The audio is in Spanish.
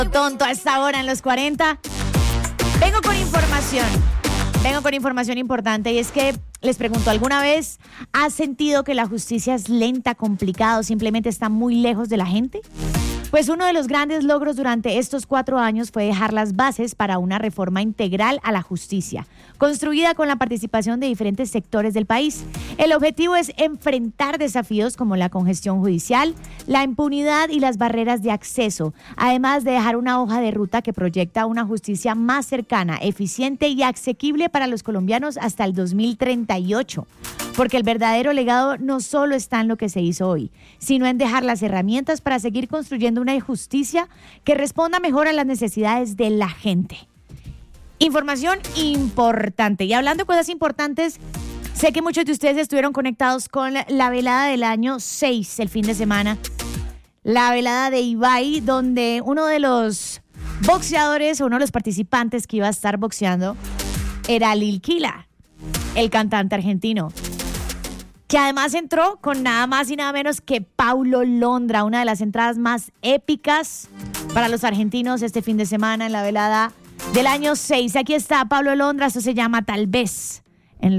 Tonto a esta hora en los 40. Vengo con información importante y es que les pregunto, ¿alguna vez has sentido que la justicia es lenta, complicada o simplemente está muy lejos de la gente? Pues uno de los grandes logros durante estos 4 años fue dejar las bases para una reforma integral a la justicia, construida con la participación de diferentes sectores del país. El objetivo es enfrentar desafíos como la congestión judicial, la impunidad y las barreras de acceso, además de dejar una hoja de ruta que proyecta una justicia más cercana, eficiente y asequible para los colombianos hasta el 2038. Porque el verdadero legado no solo está en lo que se hizo hoy, sino en dejar las herramientas para seguir construyendo una justicia que responda mejor a las necesidades de la gente. Información importante. Y hablando de cosas importantes, sé que muchos de ustedes estuvieron conectados con la velada del año 6 el fin de semana. La velada de Ibai, donde uno de los boxeadores, uno de los participantes que iba a estar boxeando, era Lil Quila, el cantante argentino, que además entró con nada más y nada menos que Paulo Londra, una de las entradas más épicas para los argentinos este fin de semana en la velada del año 6. Aquí está Paulo Londra, esto se llama Tal vez.